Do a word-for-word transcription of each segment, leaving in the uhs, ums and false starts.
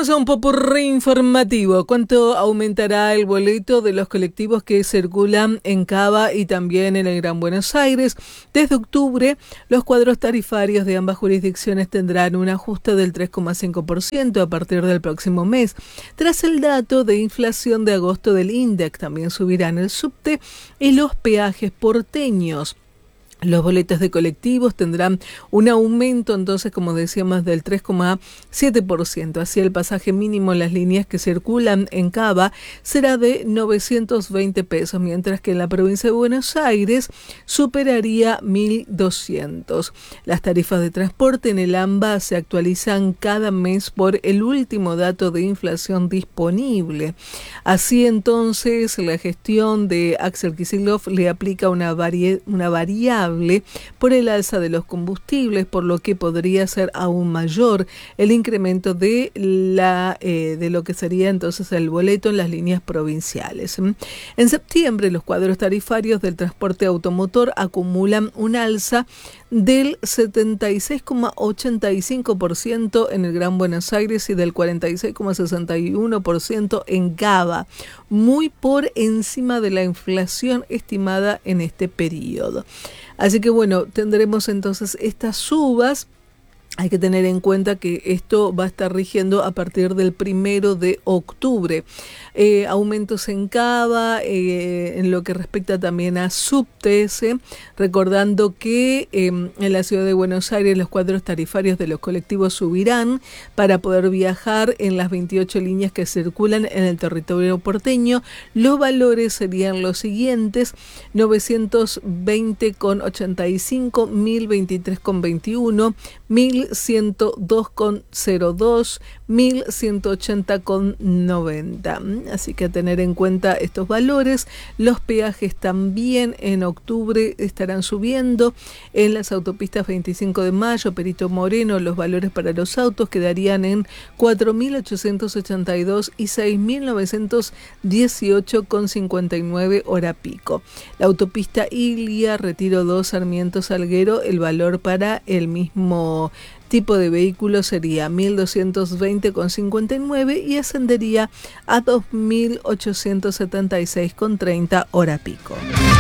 Vamos a un popurrí informativo. ¿Cuánto aumentará el boleto de los colectivos que circulan en Cava y también en el Gran Buenos Aires? Desde octubre, los cuadros tarifarios de ambas jurisdicciones tendrán un ajuste del tres coma cinco por ciento a partir del próximo mes. Tras el dato de inflación de agosto del INDEC, también subirán el subte y los peajes porteños. Los boletos de colectivos tendrán un aumento, entonces, como decíamos, del tres coma siete por ciento. Así, el pasaje mínimo en las líneas que circulan en Cava será de novecientos veinte pesos, mientras que en la provincia de Buenos Aires superaría mil doscientos. Las tarifas de transporte en el AMBA se actualizan cada mes por el último dato de inflación disponible. Así, entonces, la gestión de Axel Kicillof le aplica una, vari- una variable por el alza de los combustibles, por lo que podría ser aún mayor el incremento de la eh, de lo que sería entonces el boleto en las líneas provinciales. En septiembre, los cuadros tarifarios del transporte automotor acumulan un alza del setenta y seis coma ochenta y cinco por ciento en el Gran Buenos Aires y del cuarenta y seis coma sesenta y uno por ciento en Cava, muy por encima de la inflación estimada en este periodo. Así que bueno, tendremos entonces estas subas. Hay que tener en cuenta que esto va a estar rigiendo a partir del primero de octubre. Eh, aumentos en Cava, eh, en lo que respecta también a subtes, eh, recordando que eh, en la ciudad de Buenos Aires los cuadros tarifarios de los colectivos subirán para poder viajar en las veintiocho líneas que circulan en el territorio porteño. Los valores serían los siguientes: novecientos veinte con ochenta y cinco, mil veintitrés con veintiuno, mil ciento dos con cero dos, mil ciento ochenta con noventa. Así que a tener en cuenta estos valores. Los peajes también en octubre estarán subiendo. En las autopistas veinticinco de mayo, Perito Moreno, los valores para los autos quedarían en cuatro mil ochocientos ochenta y dos y seis mil novecientos dieciocho con cincuenta y nueve hora pico. La autopista Ilia, Retiro dos, Sarmiento Salguero, el valor para el mismo tipo de vehículo sería mil doscientos veinte con cincuenta y nueve y ascendería a dos mil ochocientos setenta y seis con treinta hora pico.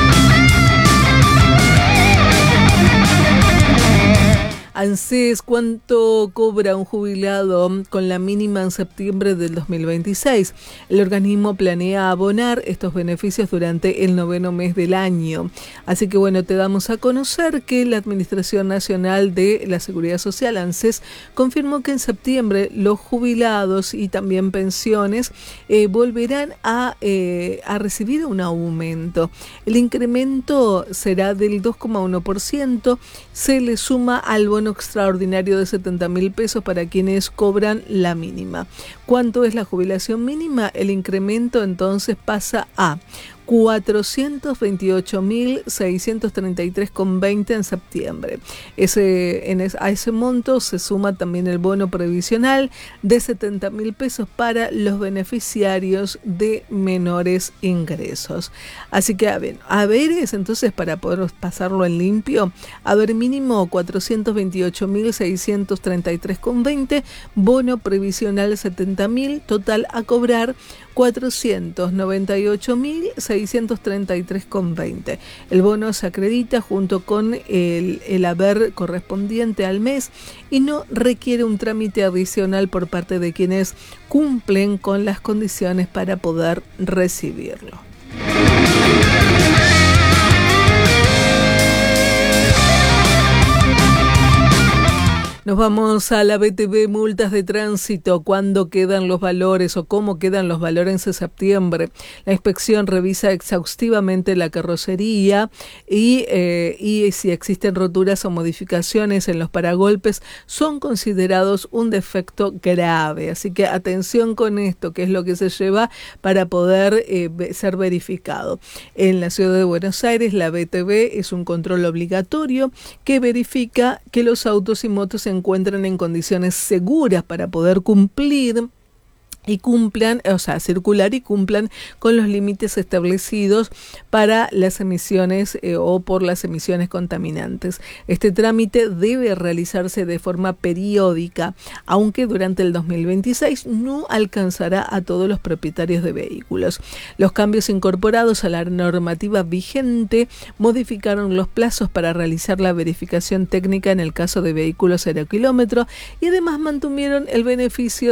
ANSES, ¿cuánto cobra un jubilado con la mínima en septiembre del dos mil veintiséis? El organismo planea abonar estos beneficios durante el noveno mes del año. Así que bueno, te damos a conocer que la Administración Nacional de la Seguridad Social, ANSES, confirmó que en septiembre los jubilados y también pensiones eh, volverán a, eh, a recibir un aumento. El incremento será del dos coma uno por ciento, se le suma al bono extraordinario de setenta mil pesos para quienes cobran la mínima. ¿Cuánto es la jubilación mínima? El incremento entonces pasa a cuatrocientos veintiocho mil seiscientos treinta y tres con veinte en septiembre. Ese, en es, a ese monto se suma también el bono previsional de setenta mil pesos para los beneficiarios de menores ingresos. Así que a ver, a ver es entonces, para poder pasarlo en limpio, a ver, mínimo cuatrocientos veintiocho mil seiscientos treinta y tres con veinte, bono previsional setenta mil, total a cobrar cuatrocientos noventa y ocho mil seiscientos treinta y tres con veinte. El bono se acredita junto con el, el haber correspondiente al mes y no requiere un trámite adicional por parte de quienes cumplen con las condiciones para poder recibirlo. Nos vamos a la B T V, multas de tránsito. ¿Cuándo quedan los valores o cómo quedan los valores en septiembre? La inspección revisa exhaustivamente la carrocería y, eh, y si existen roturas o modificaciones en los paragolpes, son considerados un defecto grave. Así que atención con esto, que es lo que se lleva para poder eh, ser verificado. En la ciudad de Buenos Aires, la B T V es un control obligatorio que verifica que los autos y motos se encuentran en condiciones seguras para poder cumplir y cumplan, o sea, circular y cumplan con los límites establecidos para las emisiones eh, o por las emisiones contaminantes. Este trámite debe realizarse de forma periódica, aunque durante el dos mil veintiséis no alcanzará a todos los propietarios de vehículos. Los cambios incorporados a la normativa vigente modificaron los plazos para realizar la verificación técnica en el caso de vehículos cero kilómetro y además mantuvieron el beneficio